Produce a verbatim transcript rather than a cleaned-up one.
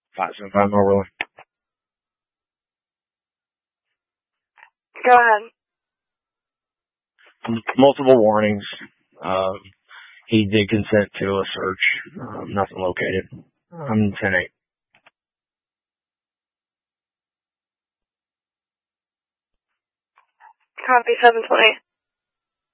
five seven five Norwell. Go ahead. Multiple warnings. Um, he did consent to a search. Um, nothing located. I'm ten eight. Copy seven twenty.